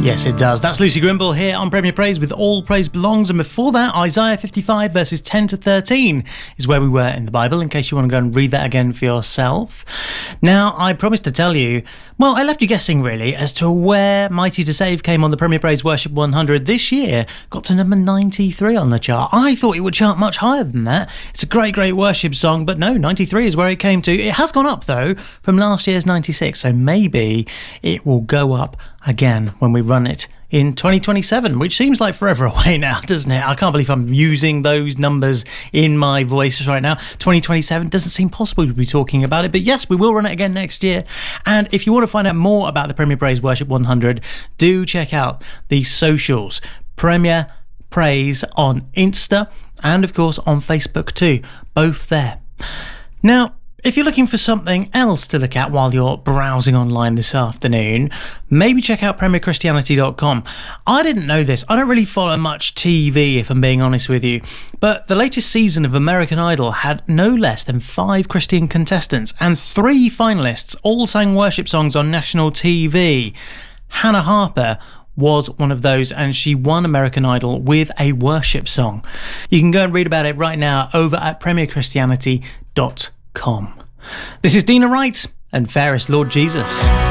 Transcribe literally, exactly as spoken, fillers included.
Yes, it does. That's Lucy Grimble here on Premier Praise with All Praise Belongs. And before that, Isaiah fifty-five verses ten to thirteen is where we were in the Bible, in case you want to go and read that again for yourself. Now, I promised to tell you, well, I left you guessing really as to where Mighty to Save came on the Premier Praise Worship one hundred this year. Got to number ninety-three on the chart. I thought it would chart much higher than that. It's a great, great worship song, but no, ninety-three is where it came to. It has gone up though from last year's ninety-six, so maybe it will go up again when we run it in twenty twenty-seven, which seems like forever away now, doesn't it? I can't believe I'm using those numbers in my voice right now. twenty twenty-seven doesn't seem possible to be talking about it, but yes, we will run it again next year. And if you want to find out more about the Premier Praise Worship one hundred, do check out the socials. Premier Praise on Insta and, of course, on Facebook too. Both there. Now, if you're looking for something else to look at while you're browsing online this afternoon, maybe check out premier christianity dot com. I didn't know this. I don't really follow much T V, if I'm being honest with you, but the latest season of American Idol had no less than five Christian contestants, and three finalists all sang worship songs on national T V. Hannah Harper was one of those, and she won American Idol with a worship song. You can go and read about it right now over at premier christianity dot com. This is Dina Wright and Fairest Lord Jesus.